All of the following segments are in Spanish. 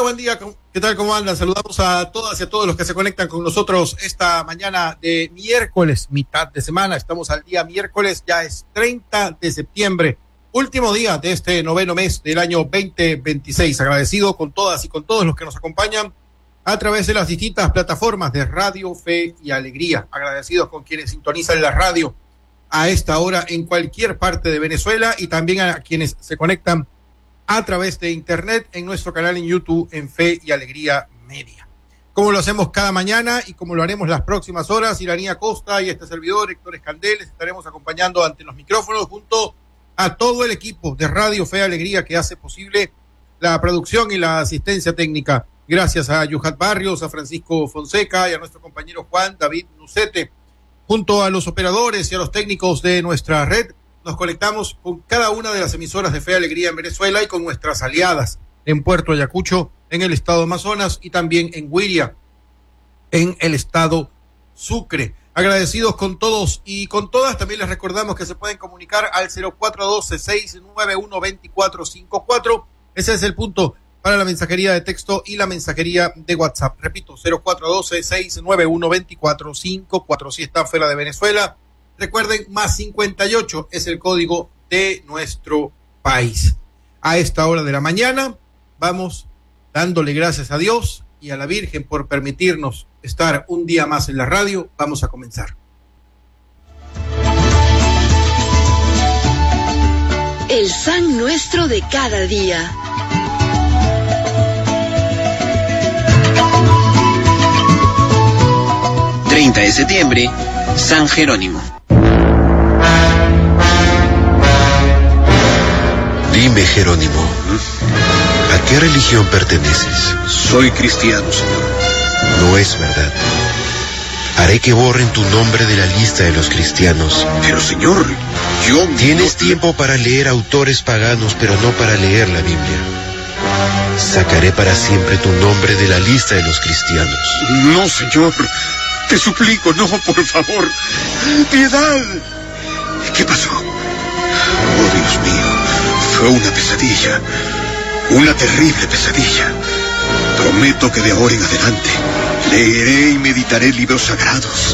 buen día. ¿Qué tal? ¿Cómo andan? Saludamos a todas y a todos los que se conectan con nosotros esta mañana de miércoles, mitad de semana. Estamos al día miércoles, ya es 30 de septiembre, último día de este noveno mes del año 2026. Agradecido con todas y con todos los que nos acompañan a través de las distintas plataformas de Radio Fe y Alegría. Agradecidos con quienes sintonizan la radio a esta hora en cualquier parte de Venezuela y también a quienes se conectan a través de internet en nuestro canal en YouTube en Fe y Alegría Media. Como lo hacemos cada mañana y como lo haremos las próximas horas, Iranía Costa y este servidor, Héctor Escandel, estaremos acompañando ante los micrófonos junto a todo el equipo de Radio Fe y Alegría que hace posible la producción y la asistencia técnica. Gracias a Yuhat Barrios, a Francisco Fonseca y a nuestro compañero Juan David Nucete. Junto a los operadores y a los técnicos de nuestra red, nos conectamos con cada una de las emisoras de Fe y Alegría en Venezuela y con nuestras aliadas en Puerto Ayacucho, en el estado Amazonas y también en Huiria, en el estado Sucre. Agradecidos con todos y con todas. También les recordamos que se pueden comunicar al 0412-691-2454. Ese es el punto para la mensajería de texto y la mensajería de WhatsApp. Repito, 0412-691-2454. Si están fuera de Venezuela, recuerden, más 58 es el código de nuestro país. A esta hora de la mañana vamos dándole gracias a Dios y a la Virgen por permitirnos estar un día más en la radio. Vamos a comenzar. El San Nuestro de cada día. De septiembre, San Jerónimo. Dime, Jerónimo, ¿a qué religión perteneces? Soy cristiano, señor. No es verdad. Haré que borren tu nombre de la lista de los cristianos. Pero, señor, yo... Tienes tiempo para leer autores paganos, pero no para leer la Biblia. Sacaré para siempre tu nombre de la lista de los cristianos. No, señor. Te suplico, no, por favor. ¡Piedad! ¿Qué pasó? Oh, Dios mío. Fue una pesadilla. Una terrible pesadilla. Prometo que de ahora en adelante leeré y meditaré libros sagrados.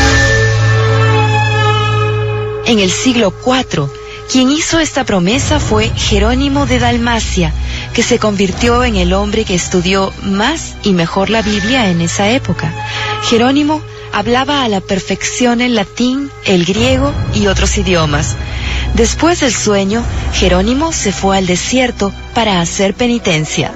En el siglo IV, quien hizo esta promesa fue Jerónimo de Dalmacia, que se convirtió en el hombre que estudió más y mejor la Biblia en esa época. Jerónimo hablaba a la perfección el latín, el griego y otros idiomas. Después del sueño, Jerónimo se fue al desierto para hacer penitencia.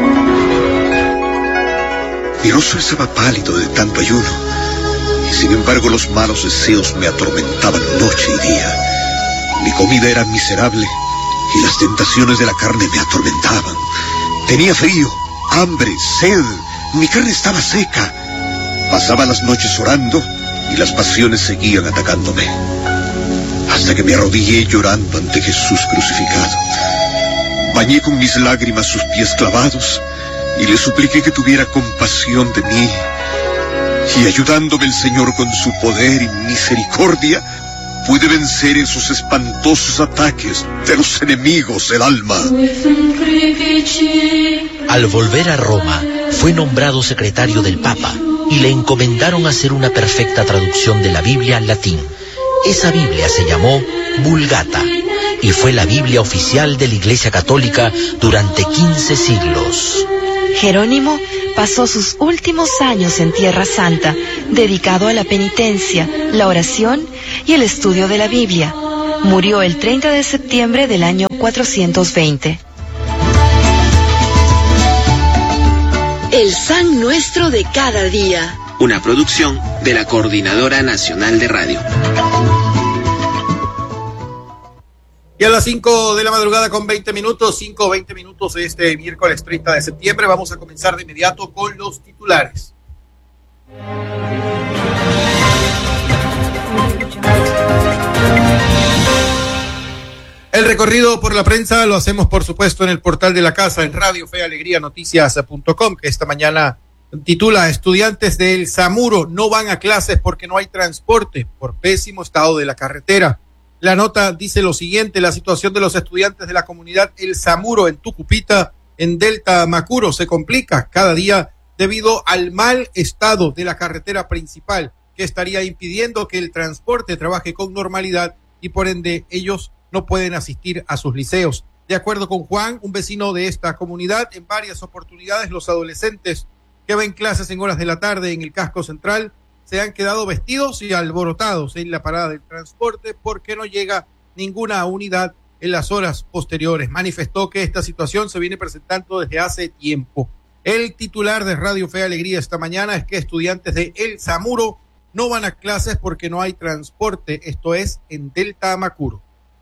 Mi rostro estaba pálido de tanto ayuno, y sin embargo los malos deseos me atormentaban noche y día. Mi comida era miserable, y las tentaciones de la carne me atormentaban. Tenía frío, hambre, sed, mi carne estaba seca. Pasaba las noches orando y las pasiones seguían atacándome. Hasta que me arrodillé llorando ante Jesús crucificado. Bañé con mis lágrimas sus pies clavados y le supliqué que tuviera compasión de mí. Y ayudándome el Señor con su poder y misericordia, pude vencer esos espantosos ataques de los enemigos del alma. Al volver a Roma, fue nombrado secretario del Papa y le encomendaron hacer una perfecta traducción de la Biblia al latín. Esa Biblia se llamó Vulgata y fue la Biblia oficial de la Iglesia Católica durante 15 siglos. Jerónimo pasó sus últimos años en Tierra Santa, dedicado a la penitencia, la oración y el estudio de la Biblia. Murió el 30 de septiembre del año 420. El San Nuestro de cada día. Una producción de la Coordinadora Nacional de Radio. Y a las 5 de la madrugada con 20 minutos, 5:20 minutos de este miércoles 30 de septiembre, vamos a comenzar de inmediato con los titulares. El recorrido por la prensa lo hacemos, por supuesto, en el portal de la casa, en Radio Fe y Alegría Noticias.com, que esta mañana titula: Estudiantes del Samuro no van a clases porque no hay transporte por pésimo estado de la carretera. La nota dice lo siguiente: la situación de los estudiantes de la comunidad El Samuro en Tucupita en Delta Macuro se complica cada día debido al mal estado de la carretera principal, que estaría impidiendo que el transporte trabaje con normalidad y por ende ellos no pueden asistir a sus liceos. De acuerdo con Juan, un vecino de esta comunidad, en varias oportunidades los adolescentes que ven clases en horas de la tarde en el casco central se han quedado vestidos y alborotados en la parada del transporte porque no llega ninguna unidad en las horas posteriores. Manifestó que esta situación se viene presentando desde hace tiempo. El titular de Radio Fe y Alegría esta mañana es que estudiantes de El Zamuro no van a clases porque no hay transporte, esto es en Delta Macuro.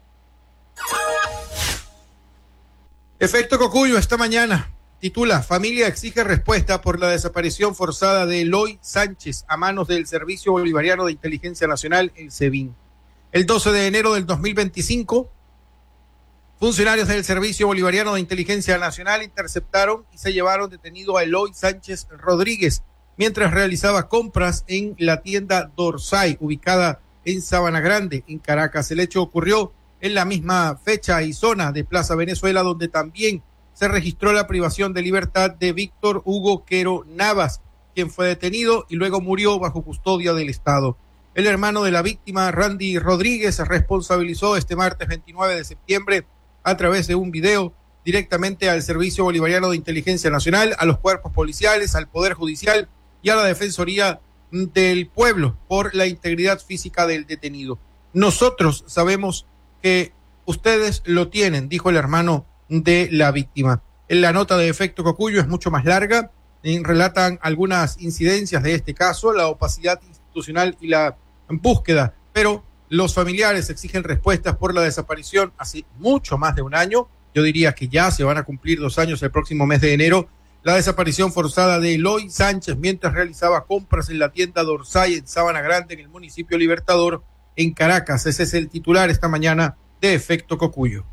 Efecto Cocuyo esta mañana titula: Familia exige respuesta por la desaparición forzada de Eloy Sánchez a manos del Servicio Bolivariano de Inteligencia Nacional, el SEBIN. El 12 de enero del 2025, funcionarios del Servicio Bolivariano de Inteligencia Nacional interceptaron y se llevaron detenido a Eloy Sánchez Rodríguez mientras realizaba compras en la tienda Dorsay, ubicada en Sabana Grande, en Caracas. El hecho ocurrió en la misma fecha y zona de Plaza Venezuela, donde también se registró la privación de libertad de Víctor Hugo Quero Navas, quien fue detenido y luego murió bajo custodia del Estado. El hermano de la víctima, Randy Rodríguez, se responsabilizó este martes 29 de septiembre a través de un video directamente al Servicio Bolivariano de Inteligencia Nacional, a los cuerpos policiales, al Poder Judicial y a la Defensoría del Pueblo por la integridad física del detenido. Nosotros sabemos que ustedes lo tienen, dijo el hermano de la víctima. En la nota de Efecto Cocuyo es mucho más larga, relatan algunas incidencias de este caso, la opacidad institucional y la búsqueda, pero los familiares exigen respuestas por la desaparición hace mucho más de un año. Yo diría que ya se van a cumplir 2 años el próximo mes de enero. La desaparición forzada de Eloy Sánchez mientras realizaba compras en la tienda Dorsay en Sabana Grande, en el municipio Libertador, en Caracas. Ese es el titular esta mañana de Efecto Cocuyo.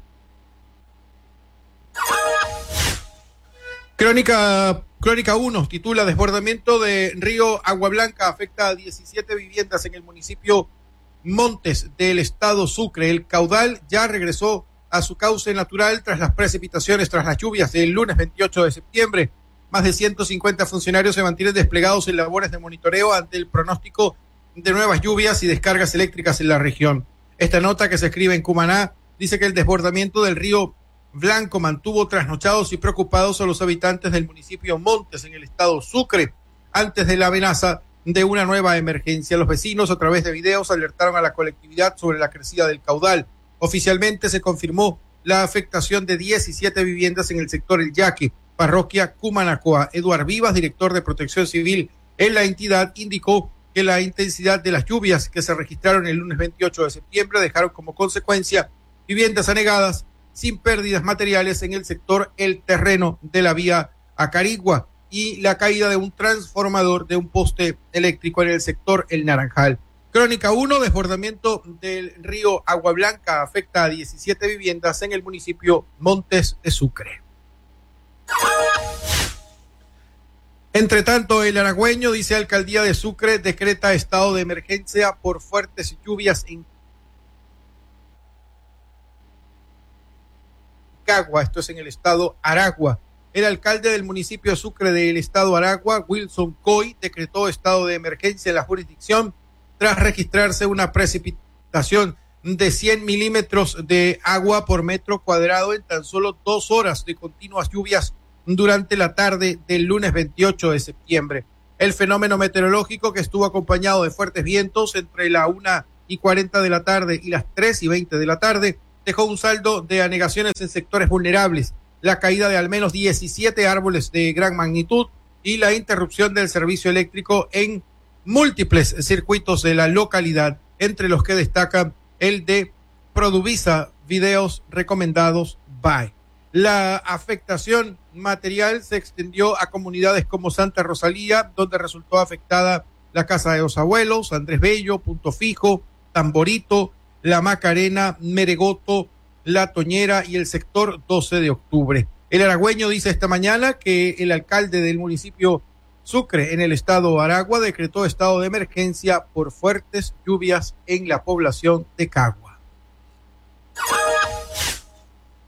Crónica 1 titula: Desbordamiento de río Agua Blanca afecta a 17 viviendas en el municipio Montes del estado Sucre. El caudal ya regresó a su cauce natural tras las precipitaciones, tras las lluvias del lunes 28 de septiembre. Más de 150 funcionarios se mantienen desplegados en labores de monitoreo ante el pronóstico de nuevas lluvias y descargas eléctricas en la región. Esta nota, que se escribe en Cumaná, dice que el desbordamiento del río Blanco mantuvo trasnochados y preocupados a los habitantes del municipio Montes en el estado Sucre antes de la amenaza de una nueva emergencia. Los vecinos, a través de videos, alertaron a la colectividad sobre la crecida del caudal. Oficialmente se confirmó la afectación de 17 viviendas en el sector El Yaque, parroquia Cumanacoa. Eduard Vivas, director de Protección Civil en la entidad, indicó que la intensidad de las lluvias que se registraron el lunes 28 de septiembre dejaron como consecuencia viviendas anegadas sin pérdidas materiales en el sector El Terreno de la vía Acarigua y la caída de un transformador de un poste eléctrico en el sector El Naranjal. Crónica 1, desbordamiento del río Agua Blanca afecta a 17 viviendas en el municipio Montes de Sucre. Entre tanto, el Aragüeño dice: Alcaldía de Sucre decreta estado de emergencia por fuertes lluvias en Cagua, esto es en el estado Aragua. El alcalde del municipio de Sucre del estado Aragua, Wilson Coy, decretó estado de emergencia en la jurisdicción tras registrarse una precipitación de 100 milímetros de agua por metro cuadrado en tan solo 2 horas de continuas lluvias durante la tarde del lunes 28 de septiembre. El fenómeno meteorológico, que estuvo acompañado de fuertes vientos entre la 1:40 de la tarde y las 3:20 de la tarde, dejó un saldo de anegaciones en sectores vulnerables, la caída de al menos 17 árboles de gran magnitud y la interrupción del servicio eléctrico en múltiples circuitos de la localidad, entre los que destacan el de Produvisa, videos recomendados by. La afectación material se extendió a comunidades como Santa Rosalía, donde resultó afectada la Casa de los Abuelos, Andrés Bello, Punto Fijo, Tamborito, La Macarena, Meregoto, La Toñera y el sector 12 de octubre. El Aragüeño dice esta mañana que el alcalde del municipio Sucre en el estado Aragua decretó estado de emergencia por fuertes lluvias en la población de Cagua.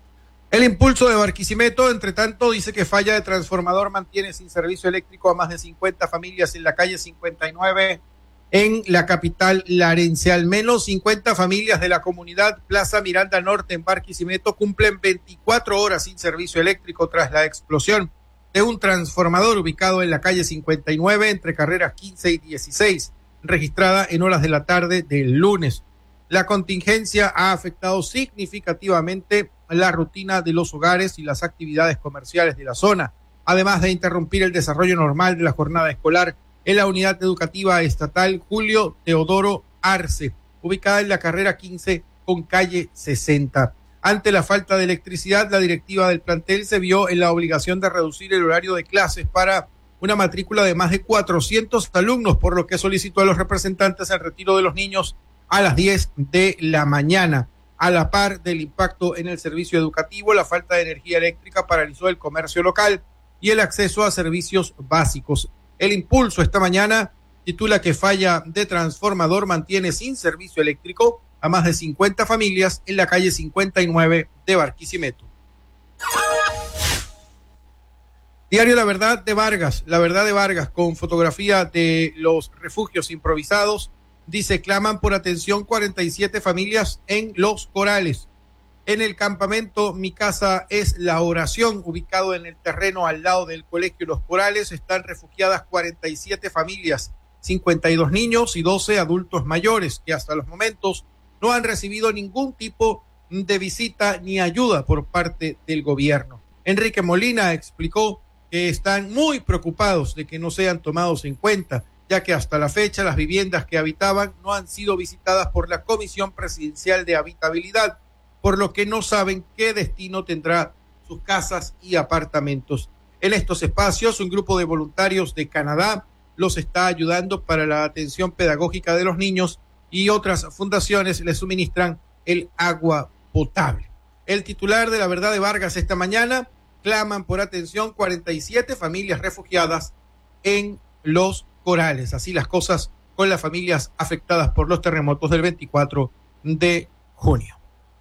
El Impulso de Barquisimeto, entre tanto, dice que falla de transformador mantiene sin servicio eléctrico a más de 50 familias en la calle 59 en la capital larense. Al menos 50 familias de la comunidad Plaza Miranda Norte en Barquisimeto cumplen 24 horas sin servicio eléctrico tras la explosión de un transformador ubicado en la calle 59 entre carreras 15 y 16, registrada en horas de la tarde del lunes. La contingencia ha afectado significativamente la rutina de los hogares y las actividades comerciales de la zona, además de interrumpir el desarrollo normal de la jornada escolar en la unidad educativa estatal Julio Teodoro Arce, ubicada en la carrera 15 con calle 60. Ante la falta de electricidad, la directiva del plantel se vio en la obligación de reducir el horario de clases para una matrícula de más de 400 alumnos, por lo que solicitó a los representantes el retiro de los niños a las 10 de la mañana. A la par del impacto en el servicio educativo, la falta de energía eléctrica paralizó el comercio local y el acceso a servicios básicos. El Impulso esta mañana titula que falla de transformador mantiene sin servicio eléctrico a más de 50 familias en la calle 59 de Barquisimeto. Diario La Verdad de Vargas, con fotografía de los refugios improvisados, dice, claman por atención 47 familias en Los Corales. En el campamento Mi Casa es la Oración, ubicado en el terreno al lado del colegio Los Corales, están refugiadas 47 familias, 52 niños y 12 adultos mayores, que hasta los momentos no han recibido ningún tipo de visita ni ayuda por parte del gobierno. Enrique Molina explicó que están muy preocupados de que no sean tomados en cuenta, ya que hasta la fecha las viviendas que habitaban no han sido visitadas por la Comisión Presidencial de Habitabilidad, por lo que no saben qué destino tendrá sus casas y apartamentos. En estos espacios, un grupo de voluntarios de Canadá los está ayudando para la atención pedagógica de los niños y otras fundaciones les suministran el agua potable. El titular de La Verdad de Vargas esta mañana, claman por atención 47 familias refugiadas en Los Corales. Así las cosas con las familias afectadas por los terremotos del 24 de junio.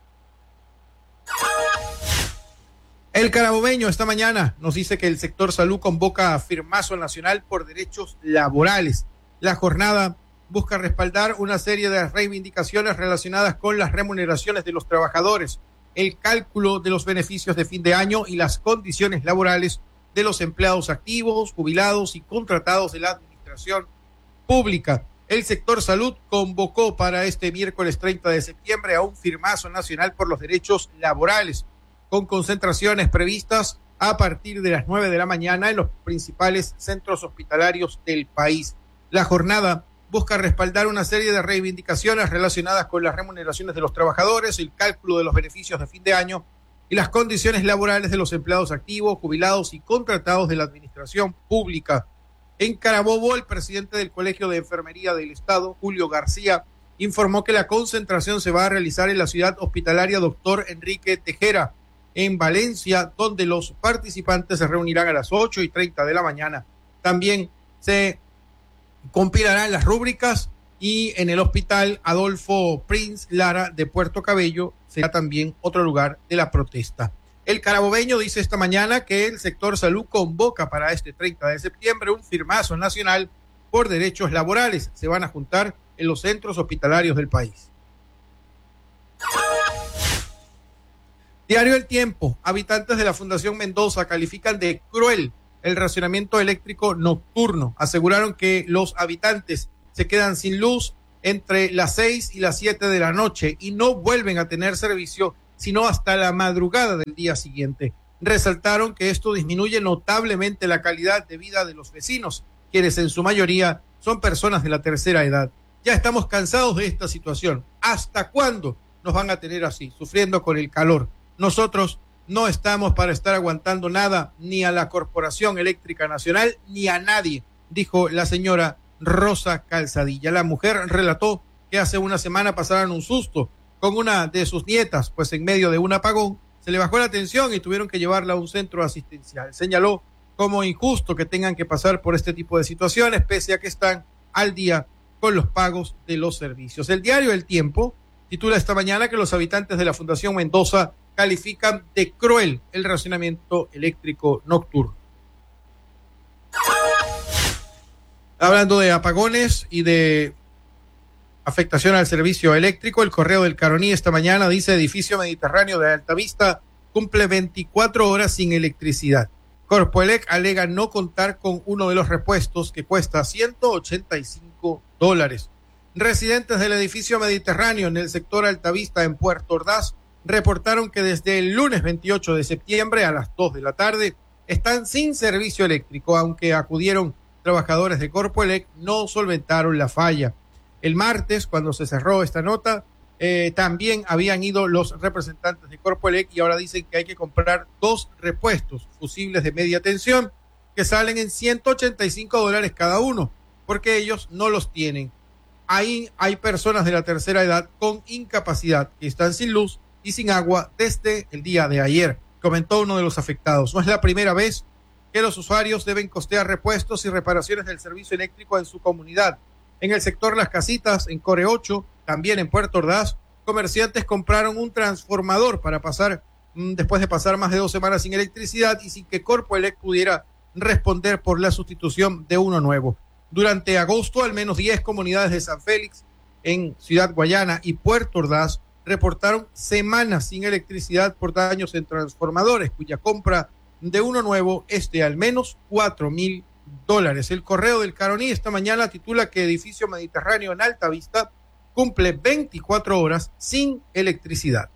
El Carabobeño esta mañana nos dice que el sector salud convoca a firmazo nacional por derechos laborales. La jornada busca respaldar una serie de reivindicaciones relacionadas con las remuneraciones de los trabajadores, el cálculo de los beneficios de fin de año y las condiciones laborales de los empleados activos, jubilados y contratados de la administración pública. El sector salud convocó para este miércoles 30 de septiembre a un firmazo nacional por los derechos laborales, con concentraciones previstas a partir de las 9 de la mañana en los principales centros hospitalarios del país. La jornada busca respaldar una serie de reivindicaciones relacionadas con las remuneraciones de los trabajadores, el cálculo de los beneficios de fin de año y las condiciones laborales de los empleados activos, jubilados y contratados de la administración pública. En Carabobo, el presidente del Colegio de Enfermería del Estado, Julio García, informó que la concentración se va a realizar en la ciudad hospitalaria Doctor Enrique Tejera, en Valencia, donde los participantes se reunirán a las 8:30 de la mañana. También se compilarán las rúbricas y en el hospital Adolfo Prince Lara de Puerto Cabello será también otro lugar de la protesta. El Carabobeño dice esta mañana que el sector salud convoca para este 30 de septiembre un firmazo nacional por derechos laborales. Se van a juntar en los centros hospitalarios del país. Diario El Tiempo, habitantes de la Fundación Mendoza califican de cruel el racionamiento eléctrico nocturno. Aseguraron que los habitantes se quedan sin luz entre las 6 y las 7 de la noche y no vuelven a tener servicio sino hasta la madrugada del día siguiente. Resaltaron que esto disminuye notablemente la calidad de vida de los vecinos, quienes en su mayoría son personas de la tercera edad. Ya estamos cansados de esta situación. ¿Hasta cuándo nos van a tener así, sufriendo con el calor? Nosotros no estamos para estar aguantando nada, ni a la Corporación Eléctrica Nacional, ni a nadie, dijo la señora Rosa Calzadilla. La mujer relató que hace una semana pasaron un susto con una de sus nietas, pues en medio de un apagón se le bajó la tensión y tuvieron que llevarla a un centro asistencial. Señaló como injusto que tengan que pasar por este tipo de situaciones, pese a que están al día con los pagos de los servicios. El diario El Tiempo titula esta mañana que los habitantes de la Fundación Mendoza califican de cruel el racionamiento eléctrico nocturno. Hablando de apagones y de afectación al servicio eléctrico, el Correo del Caroní esta mañana dice: edificio Mediterráneo de Altavista cumple 24 horas sin electricidad. Corpoelec alega no contar con uno de los repuestos que cuesta $185. Residentes del edificio Mediterráneo en el sector Altavista en Puerto Ordaz reportaron que desde el lunes 28 de septiembre a las 2 de la tarde están sin servicio eléctrico, aunque acudieron trabajadores de Corpoelec, no solventaron la falla. El martes, cuando se cerró esta nota, también habían ido los representantes de Corpoelec y ahora dicen que hay que comprar 2 repuestos fusibles de media tensión que salen en $185 cada uno, porque ellos no los tienen. Ahí hay personas de la tercera edad con incapacidad que están sin luz y sin agua desde el día de ayer, comentó uno de los afectados. No es la primera vez que los usuarios deben costear repuestos y reparaciones del servicio eléctrico en su comunidad. En el sector Las Casitas, en Core 8, también en Puerto Ordaz, comerciantes compraron un transformador para pasar, después de pasar más de 2 semanas sin electricidad y sin que Corpoelec pudiera responder por la sustitución de uno nuevo. Durante agosto, al menos 10 comunidades de San Félix, en Ciudad Guayana y Puerto Ordaz, reportaron semanas sin electricidad por daños en transformadores, cuya compra de uno nuevo es de al menos $4,000. El Correo del Caroní esta mañana titula que edificio Mediterráneo en Altavista cumple 24 horas sin electricidad.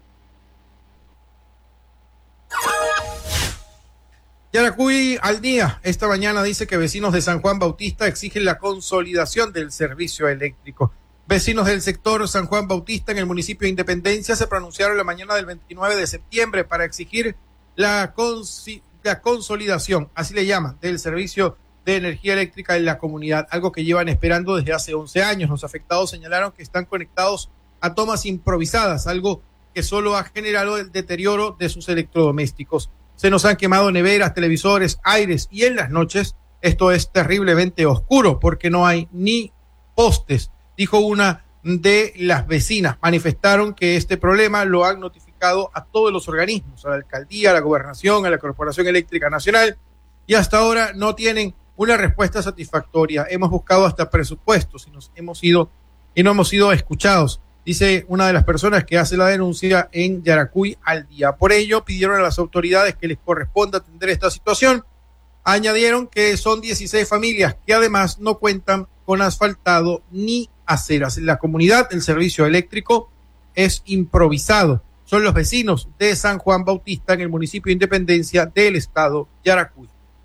Yaracuy al día esta mañana dice que vecinos de San Juan Bautista exigen la consolidación del servicio eléctrico. Vecinos del sector San Juan Bautista en el municipio de Independencia se pronunciaron la mañana del 29 de septiembre para exigir la consolidación, así le llaman, del servicio de energía eléctrica en la comunidad, algo que llevan esperando desde hace 11 años. Los afectados señalaron que están conectados a tomas improvisadas, algo que solo ha generado el deterioro de sus electrodomésticos. Se nos han quemado neveras, televisores, aires y en las noches esto es terriblemente oscuro porque no hay ni postes, dijo una de las vecinas. Manifestaron que este problema lo han notificado a todos los organismos, a la alcaldía, a la gobernación, a la Corporación Eléctrica Nacional, y hasta ahora no tienen una respuesta satisfactoria. Hemos buscado hasta presupuestos y no hemos sido escuchados, dice una de las personas que hace la denuncia en Yaracuy al día. Por ello, pidieron a las autoridades que les corresponda atender esta situación. Añadieron que son 16 familias que además no cuentan con asfaltado ni aceras. En la comunidad el servicio eléctrico es improvisado. Son los vecinos de San Juan Bautista en el municipio de Independencia del estado Yaracuy.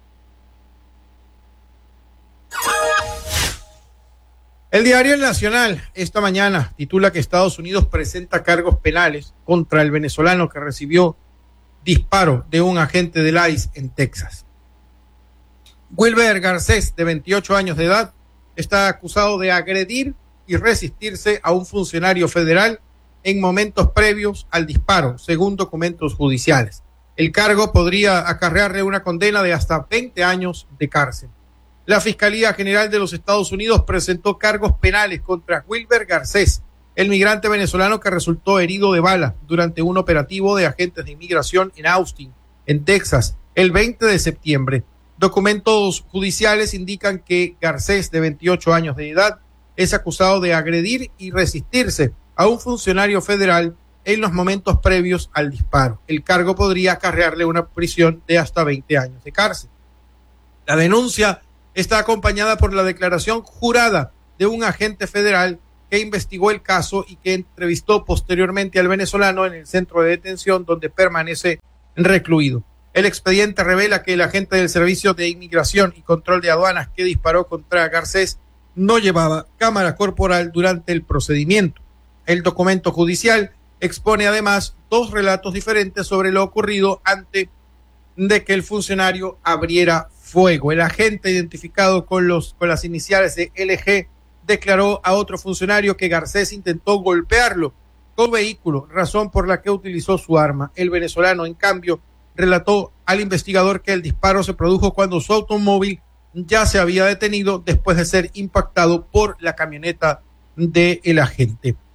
El diario El Nacional esta mañana titula que Estados Unidos presenta cargos penales contra el venezolano que recibió disparo de un agente del ICE en Texas. Wilber Garcés, de 28 años de edad, está acusado de agredir y resistirse a un funcionario federal en momentos previos al disparo, según documentos judiciales. El cargo podría acarrearle una condena de hasta 20 años de cárcel. La Fiscalía General de los Estados Unidos presentó cargos penales contra Wilber Garcés, el migrante venezolano que resultó herido de bala durante un operativo de agentes de inmigración en Austin, en Texas, el 20 de septiembre. Documentos judiciales indican que Garcés, de 28 años de edad, es acusado de agredir y resistirse a un funcionario federal en los momentos previos al disparo. El cargo podría acarrearle una prisión de hasta 20 años de cárcel. La denuncia está acompañada por la declaración jurada de un agente federal que investigó el caso y que entrevistó posteriormente al venezolano en el centro de detención donde permanece recluido. El expediente revela que el agente del Servicio de Inmigración y Control de Aduanas que disparó contra Garcés no llevaba cámara corporal durante el procedimiento. El documento judicial expone además 2 relatos diferentes sobre lo ocurrido antes de que el funcionario abriera fuego. El agente, identificado con las iniciales de LG, declaró a otro funcionario que Garcés intentó golpearlo con vehículo, razón por la que utilizó su arma. El venezolano, en cambio, relató al investigador que el disparo se produjo cuando su automóvil ya se había detenido después de ser impactado por la camioneta del agente.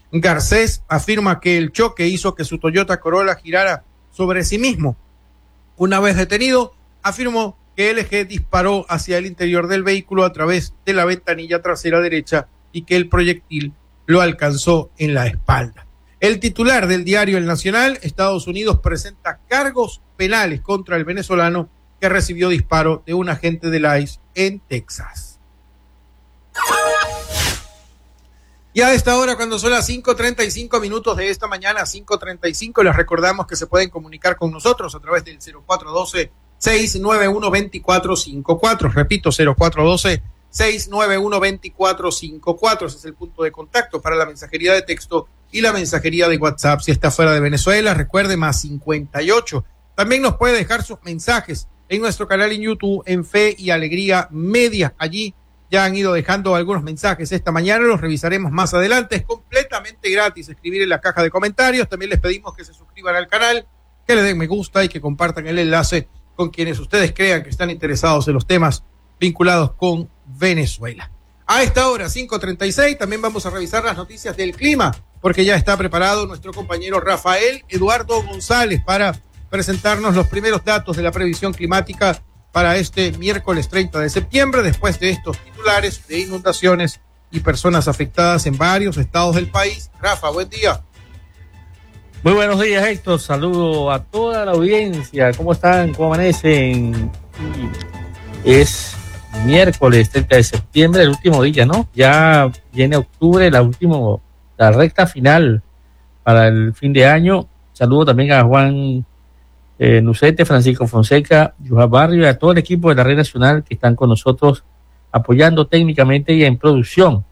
Garcés afirma que el choque hizo que su Toyota Corolla girara sobre sí mismo. Una vez detenido, afirmó que LG disparó hacia el interior del vehículo a través de la ventanilla trasera derecha y que el proyectil lo alcanzó en la espalda. El titular del diario El Nacional, Estados Unidos presenta cargos penales contra el venezolano que recibió disparo de un agente del ICE en Texas. Y a esta hora, cuando son las 5:35 de esta mañana, 5:35, les recordamos que se pueden comunicar con nosotros a través del 0412-691-2454. Repito, 0412-691-2454. Ese es el punto de contacto para la mensajería de texto y la mensajería de WhatsApp. Si está fuera de Venezuela, recuerde, más 58. También nos puede dejar sus mensajes en nuestro canal en YouTube, en Fe y Alegría Media. Allí ya han ido dejando algunos mensajes esta mañana, los revisaremos más adelante. Es completamente gratis escribir en la caja de comentarios. También les pedimos que se suscriban al canal, que le den me gusta y que compartan el enlace con quienes ustedes crean que están interesados en los temas vinculados con Venezuela. A esta hora, 5:36, también vamos a revisar las noticias del clima, porque ya está preparado nuestro compañero Rafael Eduardo González para presentarnos los primeros datos de la previsión climática para este miércoles 30 de septiembre, después de estos titulares de inundaciones y personas afectadas en varios estados del país. Rafa, buen día. Muy buenos días, Héctor. Saludo a toda la audiencia. ¿Cómo están? ¿Cómo amanecen? Es miércoles 30 de septiembre, el último día, ¿no? Ya viene octubre, la recta final para el fin de año. Saludo también a Juan Nucete, Francisco Fonseca, Yuja Barrio y a todo el equipo de la Red Nacional que están con nosotros apoyando técnicamente y en producción.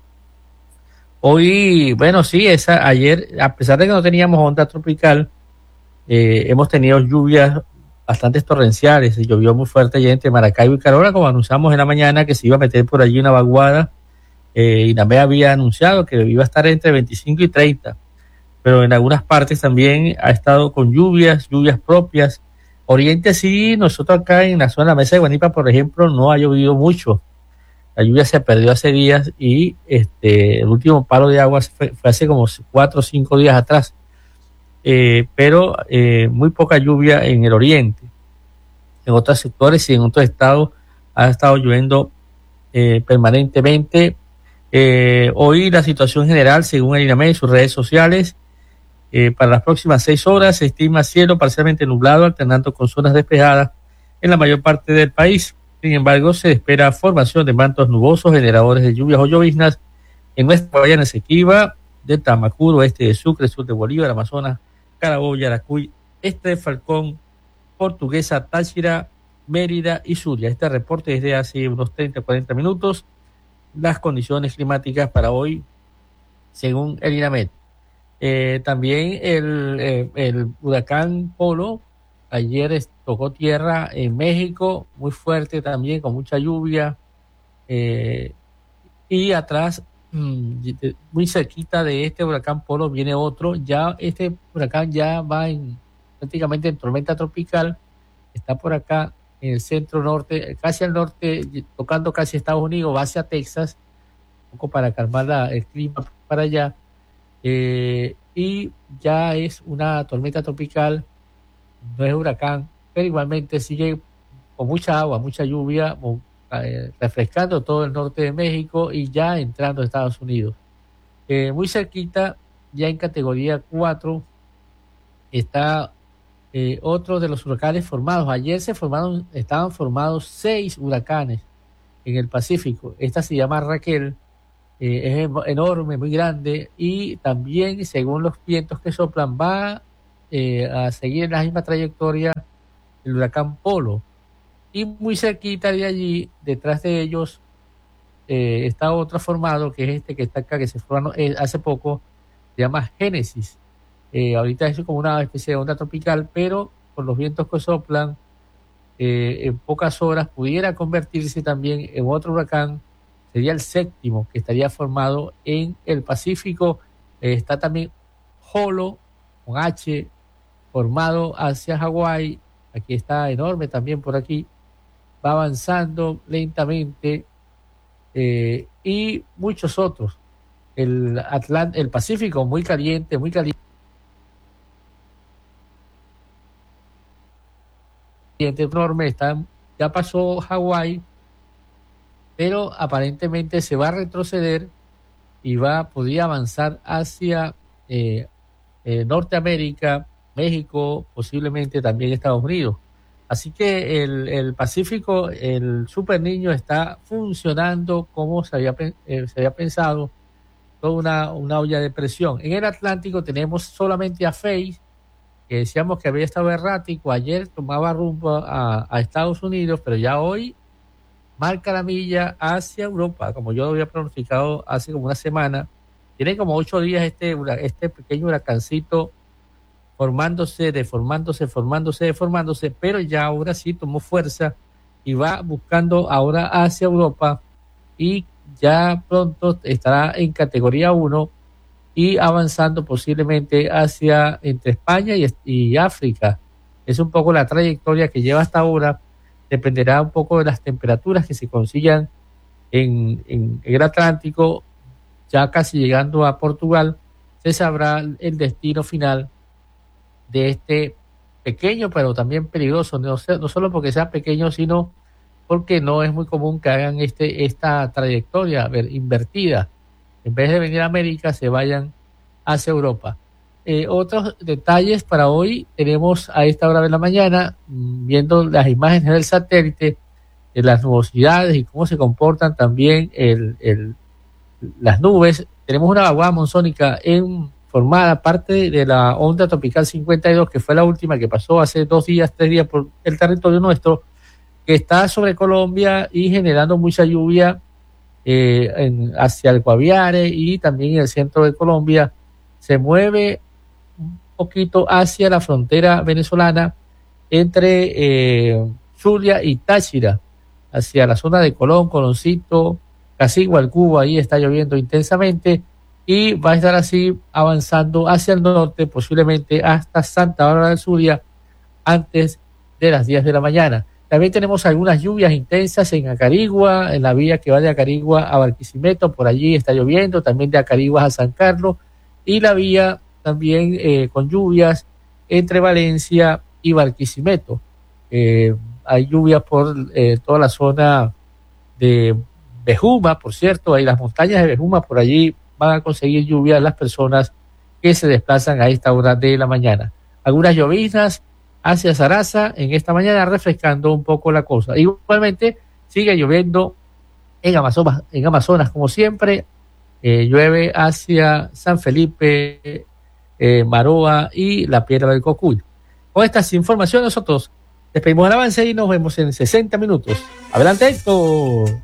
Hoy, bueno, sí, ayer, a pesar de que no teníamos onda tropical, hemos tenido lluvias bastante torrenciales. Se llovió muy fuerte ayer entre Maracaibo y Carora, como anunciamos en la mañana que se iba a meter por allí una vaguada. INAME había anunciado que iba a estar entre 25 y 30. Pero en algunas partes también ha estado con lluvias propias. Oriente sí, nosotros acá en la zona de la Mesa de Guanipa, por ejemplo, no ha llovido mucho. La lluvia se perdió hace días y el último palo de agua fue hace como 4 o 5 días atrás. Pero muy poca lluvia en el oriente. En otros sectores y en otros estados ha estado lloviendo permanentemente. Hoy la situación general, según el INAME y sus redes sociales, para las próximas 6 horas se estima cielo parcialmente nublado, alternando con zonas despejadas en la mayor parte del país. Sin embargo, se espera formación de mantos nubosos, generadores de lluvias o lloviznas en Nuestra Guayana Esequiba, de Tamacuro, oeste de Sucre, sur de Bolívar, Amazonas, Carabobo, Yaracuy, este de Falcón, Portuguesa, Táchira, Mérida y Zulia. Este reporte es de hace unos 30-40 minutos. Las condiciones climáticas para hoy, según el INAMED. También el huracán Polo ayer tocó tierra en México, muy fuerte también, con mucha lluvia, y atrás, muy cerquita de este huracán Polo, viene otro. Ya este huracán ya va prácticamente en tormenta tropical, está por acá en el centro norte, casi al norte, tocando casi Estados Unidos, va hacia Texas, un poco para calmar el clima para allá. Y ya es una tormenta tropical, no es huracán, pero igualmente sigue con mucha agua, mucha lluvia, refrescando todo el norte de México y ya entrando a Estados Unidos. Muy cerquita, ya en categoría 4, está otro de los huracanes formados. Ayer estaban formados 6 huracanes en el Pacífico. Esta se llama Raquel. Es enorme, muy grande, y también, según los vientos que soplan, va a seguir la misma trayectoria el huracán Polo. Y muy cerquita de allí, detrás de ellos, está otro formado, que es este que está acá, que se formó hace poco, se llama Génesis. Ahorita es como una especie de onda tropical, pero con los vientos que soplan, en pocas horas pudiera convertirse también en otro huracán. Sería el 7º que estaría formado en el Pacífico. Está también Holo, con H, formado hacia Hawái. Aquí está enorme también por aquí. Va avanzando lentamente. Y muchos otros el Pacífico muy caliente, enorme, ya pasó Hawái, pero aparentemente se va a retroceder y podría avanzar hacia Norteamérica, México, posiblemente también Estados Unidos. Así que el Pacífico, el Super Niño está funcionando como se había pensado, toda una olla de presión. En el Atlántico tenemos solamente a Faye, que decíamos que había estado errático, ayer tomaba rumbo a Estados Unidos, pero ya hoy marca la milla hacia Europa, como yo lo había pronosticado hace como una semana. Tiene como 8 días este pequeño huracancito formándose, deformándose, pero ya ahora sí tomó fuerza y va buscando ahora hacia Europa y ya pronto estará en categoría 1 y avanzando posiblemente hacia entre España y África. Es un poco la trayectoria que lleva hasta ahora. Dependerá un poco de las temperaturas que se consigan en el Atlántico, ya casi llegando a Portugal, se sabrá el destino final de este pequeño pero también peligroso, no solo porque sea pequeño, sino porque no es muy común que hagan esta trayectoria invertida. En vez de venir a América, se vayan hacia Europa. Otros detalles para hoy tenemos a esta hora de la mañana, viendo las imágenes del satélite, de las nubosidades y cómo se comportan también las nubes. Tenemos una vaguada monzónica formada parte de la onda tropical 52, que fue la última que pasó hace 3 días por el territorio nuestro, que está sobre Colombia y generando mucha lluvia hacia el Guaviare y también en el centro de Colombia. Se mueve un poquito hacia la frontera venezolana entre Zulia y Táchira, hacia la zona de Colón, Coloncito, Casigualcubo. Ahí está lloviendo intensamente y va a estar así avanzando hacia el norte, posiblemente hasta Santa Bárbara del Zulia antes de las 10 de la mañana. También tenemos algunas lluvias intensas en Acarigua, en la vía que va de Acarigua a Barquisimeto, por allí está lloviendo, también de Acarigua a San Carlos, y la vía también con lluvias entre Valencia y Barquisimeto. Hay lluvias por toda la zona de Bejuma, por cierto, hay las montañas de Bejuma, por allí van a conseguir lluvia las personas que se desplazan a esta hora de la mañana. Algunas lloviznas hacia Zaraza en esta mañana, refrescando un poco la cosa. Igualmente sigue lloviendo en Amazonas como siempre. Llueve hacia San Felipe, Maroa y la Piedra del Cocuy. Con estas informaciones nosotros despedimos el avance y nos vemos en 60 minutos. Adelante, Héctor.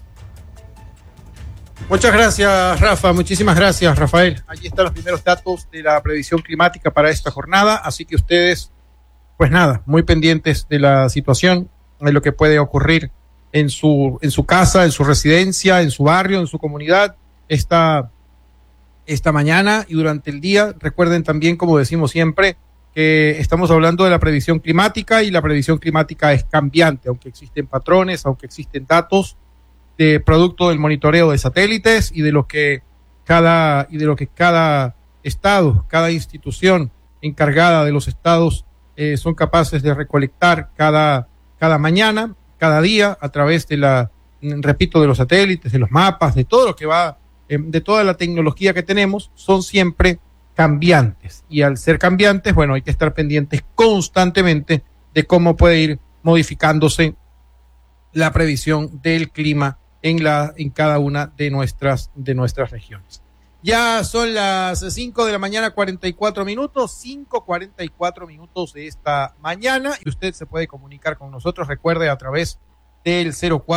Muchas gracias, Rafa. Muchísimas gracias, Rafael. Allí están los primeros datos de la previsión climática para esta jornada, así que ustedes, pues nada, muy pendientes de la situación, de lo que puede ocurrir en su casa, en su residencia, en su barrio, en su comunidad, esta mañana y durante el día. Recuerden también, como decimos siempre, que estamos hablando de la previsión climática y la previsión climática es cambiante, aunque existen patrones, aunque existen datos de producto del monitoreo de satélites y de lo que cada estado, cada institución encargada de los estados son capaces de recolectar cada mañana, cada día, a través de de los satélites, de los mapas, de todo lo que va, de toda la tecnología que tenemos, son siempre cambiantes. Y al ser cambiantes, bueno, hay que estar pendientes constantemente de cómo puede ir modificándose la previsión del clima en cada una de nuestras regiones. Ya son las 5 de la mañana, 44 minutos, 5:44 de esta mañana, y usted se puede comunicar con nosotros, recuerde, a través del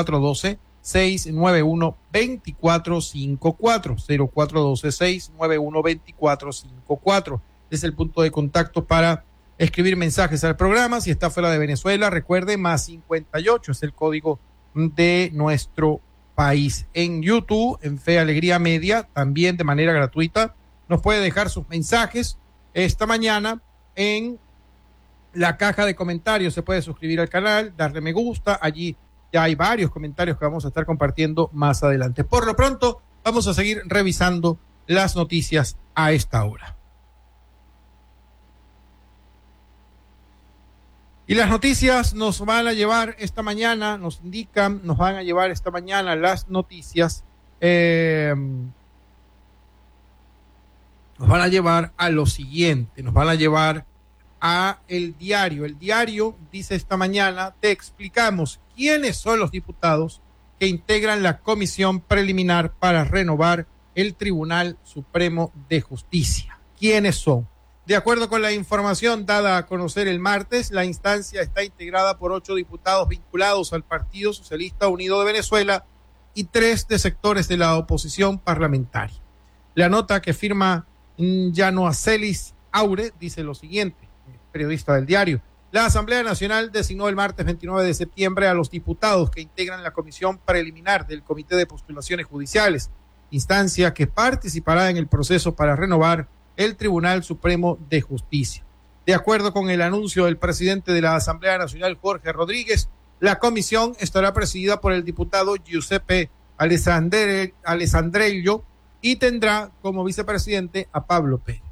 0412-691-2454, 0412-691-2454. Es el punto de contacto para escribir mensajes al programa. Si está fuera de Venezuela, recuerde, +58 es el código de nuestro país. En YouTube, en Fe Alegría Media, también de manera gratuita, nos puede dejar sus mensajes. Esta mañana en la caja de comentarios se puede suscribir al canal, darle me gusta. Allí ya hay varios comentarios que vamos a estar compartiendo más adelante. Por lo pronto, Vamos a seguir revisando las noticias a esta hora. Y las noticias nos van a llevar esta mañana, nos van a llevar esta mañana las noticias, nos van a llevar a lo siguiente, nos van a llevar a el diario. El diario dice esta mañana, te explicamos quiénes son los diputados que integran la comisión preliminar para renovar el Tribunal Supremo de Justicia. ¿Quiénes son? De acuerdo con la información dada a conocer el martes, la instancia está integrada por 8 diputados vinculados al Partido Socialista Unido de Venezuela y 3 de sectores de la oposición parlamentaria. La nota que firma Yanoacelis Aure dice lo siguiente, periodista del diario. La Asamblea Nacional designó el martes 29 de septiembre a los diputados que integran la comisión preliminar del Comité de Postulaciones Judiciales, instancia que participará en el proceso para renovar el Tribunal Supremo de Justicia. De acuerdo con el anuncio del presidente de la Asamblea Nacional, Jorge Rodríguez, la comisión estará presidida por el diputado Giuseppe Alessandrello y tendrá como vicepresidente a Pablo Pérez.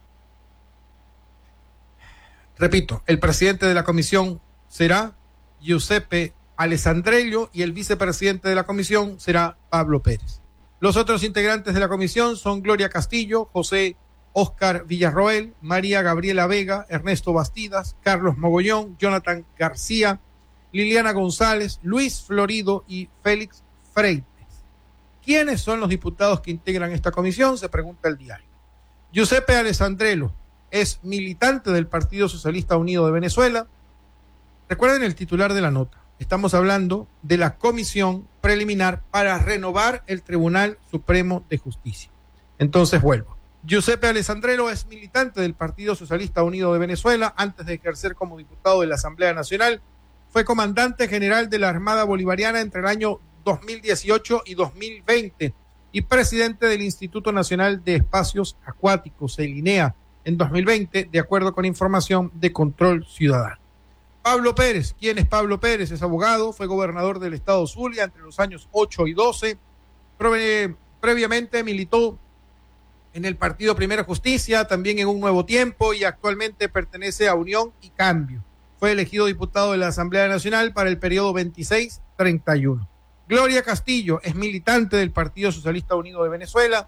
Repito, el presidente de la comisión será Giuseppe Alessandrello y el vicepresidente de la comisión será Pablo Pérez. Los otros integrantes de la comisión son Gloria Castillo, José Óscar Villarroel, María Gabriela Vega, Ernesto Bastidas, Carlos Mogollón, Jonathan García, Liliana González, Luis Florido y Félix Freites. ¿Quiénes son los diputados que integran esta comisión? Se pregunta el diario. Giuseppe Alessandrello es militante del Partido Socialista Unido de Venezuela. Recuerden el titular de la nota. Estamos hablando de la comisión preliminar para renovar el Tribunal Supremo de Justicia. Entonces vuelvo. Giuseppe Alessandrello es militante del Partido Socialista Unido de Venezuela. Antes de ejercer como diputado de la Asamblea Nacional, fue comandante general de la Armada Bolivariana entre el año 2018 y 2020 y presidente del Instituto Nacional de Espacios Acuáticos, el INEA, en 2020, de acuerdo con información de Control Ciudadano. Pablo Pérez, ¿quién es Pablo Pérez? Es abogado, fue gobernador del estado Zulia entre los años 8 y 12. Previamente militó en el Partido Primera Justicia, también en Un Nuevo Tiempo y actualmente pertenece a Unión y Cambio. Fue elegido diputado de la Asamblea Nacional para el periodo 26-31. Gloria Castillo es militante del Partido Socialista Unido de Venezuela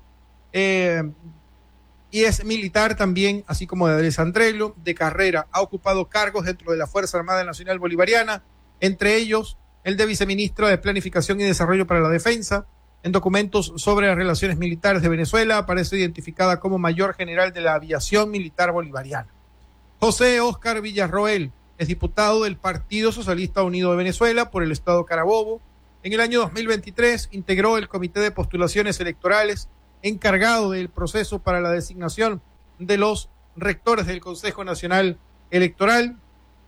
y es militar también, así como de Alessandrello, de carrera. Ha ocupado cargos dentro de la Fuerza Armada Nacional Bolivariana, entre ellos el de viceministro de Planificación y Desarrollo para la Defensa. En documentos sobre las relaciones militares de Venezuela aparece identificada como mayor general de la aviación militar bolivariana. José Óscar Villarroel es diputado del Partido Socialista Unido de Venezuela por el estado Carabobo. En el año 2023 integró el Comité de Postulaciones Electorales encargado del proceso para la designación de los rectores del Consejo Nacional Electoral.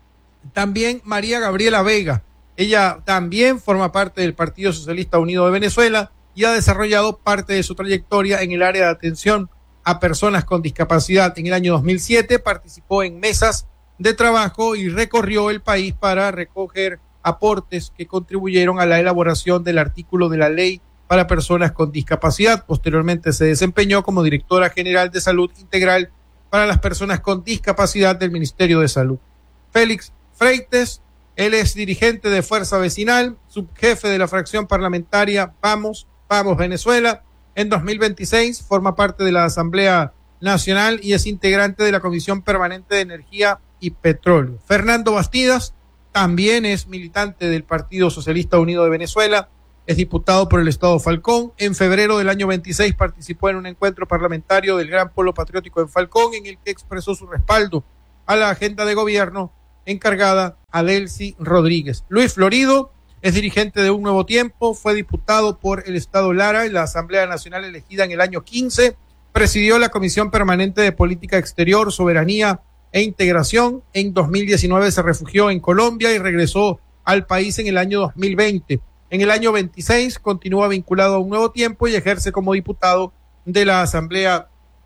También María Gabriela Vega, ella también forma parte del Partido Socialista Unido de Venezuela y ha desarrollado parte de su trayectoria en el área de atención a personas con discapacidad. En el año 2007 participó en mesas de trabajo y recorrió el país para recoger aportes que contribuyeron a la elaboración del artículo de la ley para personas con discapacidad. Posteriormente se desempeñó como directora general de Salud Integral para las personas con discapacidad del Ministerio de Salud. Félix Freites, él es dirigente de Fuerza Vecinal, subjefe de la fracción parlamentaria Vamos Venezuela. En 2026 forma parte de la Asamblea Nacional y es integrante de la Comisión Permanente de Energía y Petróleo. Fernando Bastidas también es militante del Partido Socialista Unido de Venezuela, es diputado por el estado Falcón. En febrero del año 26 participó en un encuentro parlamentario del Gran Polo Patriótico en Falcón, en el que expresó su respaldo a la agenda de gobierno encargada a Delcy Rodríguez. Luis Florido es dirigente de Un Nuevo Tiempo, fue diputado por el estado Lara en la Asamblea Nacional elegida en el año 15, presidió la Comisión Permanente de Política Exterior, Soberanía e Integración. En 2019 se refugió en Colombia y regresó al país en el año 2020. En el año 26 continúa vinculado a Un Nuevo Tiempo y ejerce como diputado de la Asamblea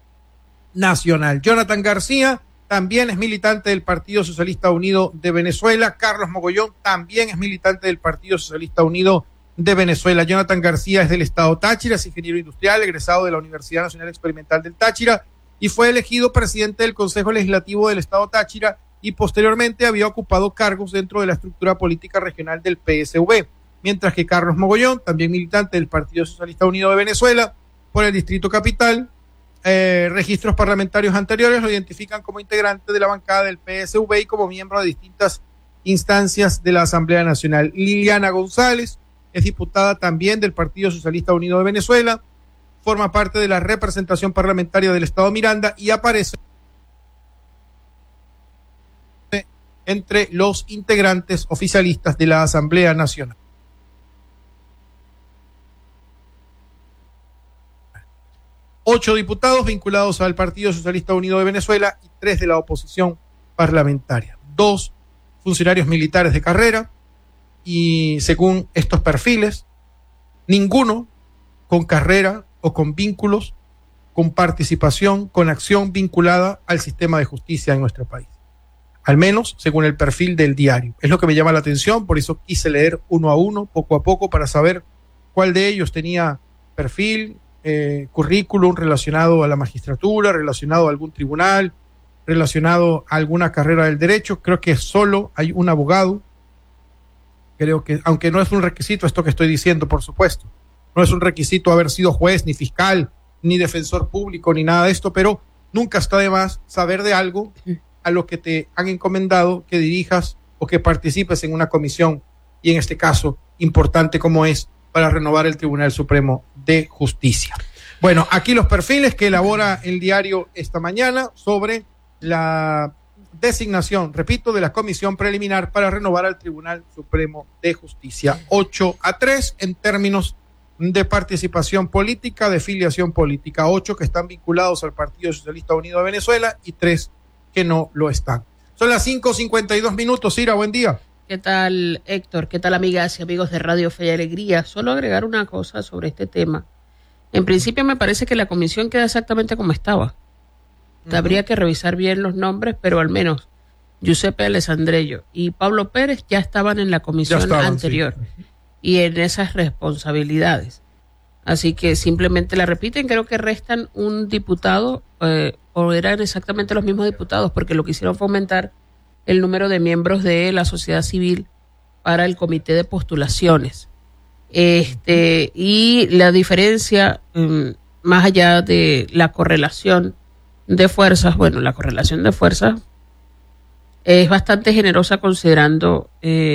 Nacional. Jonathan García también es militante del Partido Socialista Unido de Venezuela. Carlos Mogollón también es militante del Partido Socialista Unido de Venezuela. Jonathan García es del estado Táchira, es ingeniero industrial, egresado de la Universidad Nacional Experimental del Táchira y fue elegido presidente del Consejo Legislativo del estado Táchira y posteriormente había ocupado cargos dentro de la estructura política regional del PSV, mientras que Carlos Mogollón, también militante del Partido Socialista Unido de Venezuela por el Distrito Capital, registros parlamentarios anteriores lo identifican como integrante de la bancada del PSV y como miembro de distintas instancias de la Asamblea Nacional. Liliana González es diputada también del Partido Socialista Unido de Venezuela, forma parte de la representación parlamentaria del Estado Miranda y aparece entre los integrantes oficialistas de la Asamblea Nacional. 8 diputados vinculados al Partido Socialista Unido de Venezuela y 3 de la oposición parlamentaria. 2 funcionarios militares de carrera y según estos perfiles, ninguno con carrera o con vínculos, con participación, con acción vinculada al sistema de justicia en nuestro país. Al menos según el perfil del diario. Es lo que me llama la atención, por eso quise leer uno a uno, poco a poco, para saber cuál de ellos tenía perfil, currículum relacionado a la magistratura, relacionado a algún tribunal, relacionado a alguna carrera del derecho. Creo que solo hay un abogado. Creo que, aunque no es un requisito esto que estoy diciendo, por supuesto, no es un requisito haber sido juez, ni fiscal, ni defensor público, ni nada de esto, pero nunca está de más saber de algo a lo que te han encomendado que dirijas o que participes en una comisión, y en este caso, importante como es, para renovar el Tribunal Supremo de Justicia. Bueno, aquí los perfiles que elabora el diario esta mañana sobre la designación, repito, de la comisión preliminar para renovar al Tribunal Supremo de Justicia. 8-3 en términos de participación política, de filiación política. 8 que están vinculados al Partido Socialista Unido de Venezuela y 3 que no lo están. Son las 5:52. Ira, buen día. ¿Qué tal, Héctor? ¿Qué tal, amigas y amigos de Radio Fe y Alegría? Solo agregar una cosa sobre este tema. En principio me parece que la comisión queda exactamente como estaba. Habría que revisar bien los nombres, pero al menos Giuseppe Alessandrello y Pablo Pérez ya estaban en la comisión anterior, sí, y en esas responsabilidades. Así que simplemente la repiten. Creo que restan un diputado, o eran exactamente los mismos diputados, porque lo que hicieron fue aumentar el número de miembros de la sociedad civil para el comité de postulaciones. Y la diferencia, más allá de la correlación de fuerzas, bueno, la correlación de fuerzas es bastante generosa considerando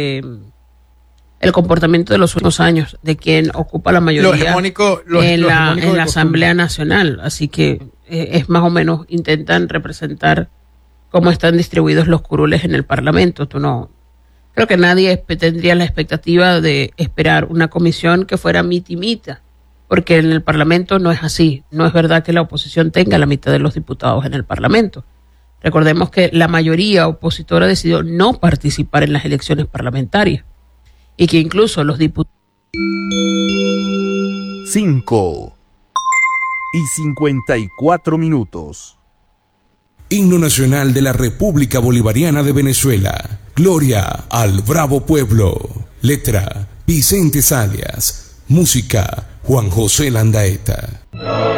el comportamiento de los últimos años de quien ocupa la mayoría en la Asamblea Nacional. Así que es más o menos, intentan representar cómo están distribuidos los curules en el Parlamento. Creo que nadie tendría la expectativa de esperar una comisión que fuera mitimita, porque en el Parlamento no es así. No es verdad que la oposición tenga la mitad de los diputados en el Parlamento. Recordemos que la mayoría opositora decidió no participar en las elecciones parlamentarias y que incluso los diputados... 5:54. Himno nacional de la República Bolivariana de Venezuela. Gloria al bravo pueblo. Letra: Vicente Salias. Música: Juan José Landaeta.